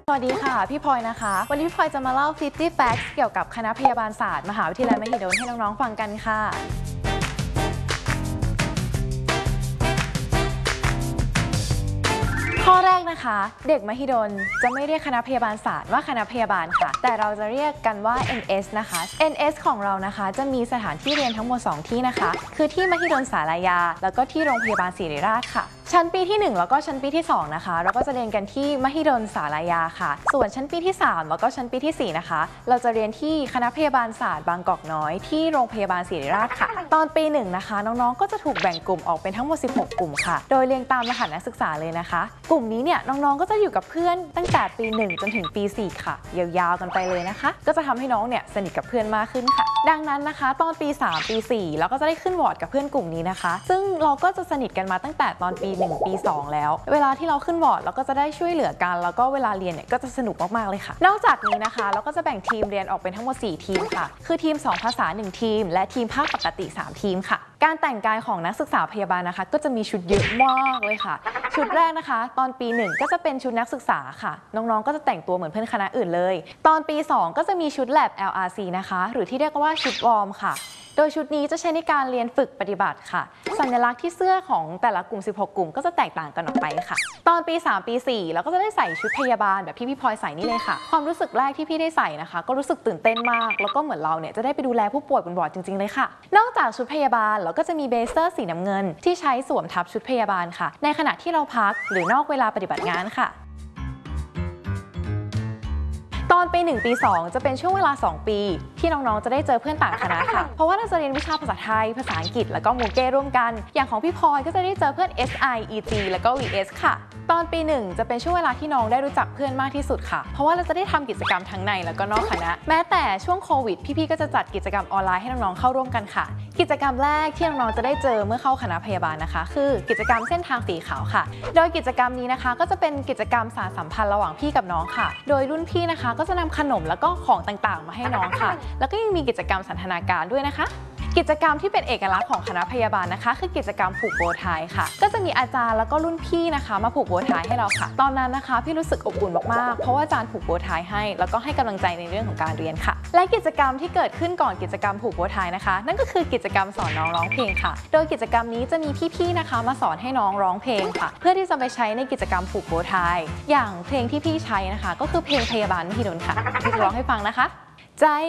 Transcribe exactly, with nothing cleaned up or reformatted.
สวัสดีค่ะพี่พลอยนะคะวันนี้พี่พลอยจะมาเล่าห้าสิบ facts เกี่ยวกับคณะพยาบาลศาสตร์มหาวิทยาลัยมหิดลให้น้องๆฟังกันค่ะข้อแรกนะคะเด็กมหิดลจะไม่เรียกคณะพยาบาลศาสตร์ว่าคณะพยาบาลค่ะแต่เราจะเรียกกันว่า เอ็น เอส นะคะ เอ็น เอส ของเรานะคะจะมีสถานที่เรียนทั้งหมดสองที่นะคะคือที่มหิดลศาลายาแล้วก็ที่โรงพยาบาลศิริราชค่ะชั้นปีที่หนึ่งแล้วก็ชั้นปีที่สองนะคะเราก็จะเรียนกันที่มหิดลศาลายาค่ะส่วนชั้นปีที่สามแล้วก็ชั้นปีที่สี่นะคะเราจะเรียนที่คณะพยาบาลศาสตร์บางกอกน้อยที่โรงพยาบาลศิริราชค่ะตอนปีหนึ่งนะคะน้องๆก็จะถูกแบ่งกลุ่มออกเป็นทั้งหมดสิบหกกลุ่มค่ะโดยเรียงตามรหัสนักศึกษาเลยนะคะกลุ่มนี้เนี่ยน้องๆก็จะอยู่กับเพื่อนตั้งแต่ปีหนึ่งจนถึงปีสี่ค่ะยาวๆกันไปเลยนะคะก็จะทำให้น้องเนี่ยสนิทกับเพื่อนมากขึ้นค่ะดังนั้นนะคะตอนปีสามปีสี่เราก็จะได้ขึ้นวอร์ดกับเพื่อนกลุ่มนี้นะคะซึ่งเราก็จะสนิทกันมาตั้งแต่ตอนปีหนึ่งปีสองแล้วเวลาที่เราขึ้นวอร์ดเราก็จะได้ช่วยเหลือกันแล้วก็เวลาเรียนเนี่ยก็จะสนุกมากๆเลยค่ะนอกจากนี้นะคะเราก็จะแบ่งทีมเรียนออกเป็นทั้งหมดสี่ทีมค่ะคือทีมสองภาษาหนึ่งทีมและทีมภาคปกติสามทีมค่ะการแต่งกายของนักศึกษาพยาบาลนะคะก็จะมีชุดเยอะมากเลยค่ะชุดแรกนะคะตอนปีหนึ่งก็จะเป็นชุดนักศึกษาค่ะน้องๆก็จะแต่งตัวเหมือนเพื่อนคณะอื่นเลยตอนปีสองก็จะมีชุด Lab แอล อาร์ ซี นะคะหรือที่เรียกว่าชุดวอร์มค่ะโดยชุดนี้จะใช้ในการเรียนฝึกปฏิบัติค่ะสัญลักษณ์ที่เสื้อของแต่ละกลุ่มสิบหกกลุ่มก็จะแตกต่างกันออกไปค่ะตอนปีสามปีสี่เราก็จะได้ใส่ชุดพยาบาลแบบที่พี่พลอยใส่นี่เลยค่ะความรู้สึกแรกที่พี่ได้ใส่นะคะก็รู้สึกตื่นเต้นมากแล้วก็เหมือนเราเนี่ยจะได้ไปดูแลผู้ป่วยบนวอร์ดจริงๆเลยค่ะนอกจากชุดพยาบาลเราก็จะมีเบเซอร์สีน้ำเงินที่ใช้สวมทับชุดพยาบาลค่ะในขณะที่เราพักหรือนอกเวลาปฏิบัติงานค่ะตอนปีหนึ่งปีสองจะเป็นช่วงเวลาสองปีที่น้องๆจะได้เจอเพื่อนต่างคณะค่ะเพราะว่าเราจะเรียนวิชาภาษาไทยภาษาอังกฤษแล้วก็มูเก้ร่วมกันอย่างของพี่พลอยก็จะได้เจอเพื่อน เอส ไอ อี จี แล้วก็ วี เอส ค่ะตอนปีหนึ่งจะเป็นช่วงเวลาที่น้องได้รู้จักเพื่อนมากที่สุดค่ะเพราะว่าเราจะได้ทำกิจกรรมทั้งในแล้วก็นอกคณะแม้แต่ช่วงโควิดพี่ๆก็จะจัดกิจกรรมออนไลน์ให้น้องๆเข้าร่วมกันค่ะกิจกรรมแรกที่น้องๆจะได้เจอเมื่อเข้าคณะพยาบาลนะคะคือกิจกรรมเส้นทางสีขาวค่ะโดยกิจกรรมนี้นะคะก็จะเป็นกิจกรรมสานสัมพันธ์ระหว่างพี่กับน้องค่ะโดยรุ่นพี่นะคะก็จะนำขนมแล้วก็ของต่างๆมาให้น้องค่ะแล้วก็ยังมีกิจกรรมสันทนาการด้วยนะคะกิจกรรมที่เป็นเอกลักษณ์ของคณะพยาบาลนะคะคือกิจกรรมผูกโบว์ไทค่ะก็จะมีอาจารย์แล้วก็รุ่นพี่นะคะมาผูกโบว์ไทให้เราค่ะตอนนั้นนะคะพี่รู้สึกอบอุ่นมากๆเพราะว่าอาจารย์ผูกโบว์ไทให้แล้วก็ให้กำลังใจในเรื่องของการเรียนค่ะและกิจกรรมที่เกิดขึ้นก่อนกิจกรรมผูกโบว์ไทนะคะนั่นก็คือกิจกรรมสอนน้องร้องเพลงค่ะโดยกิจกรรมนี้จะมีพี่ๆนะคะมาสอนให้น้องร้องเพลงค่ะเพื่อที่จะไปใช้ในกิจกรรมผูกโบว์ไทอย่างเพลงที่พี่ใช้นะคะก็คือเพลงพยาบาลมหิดลค่ะพี่จะร้องให้ฟังนะคะใจ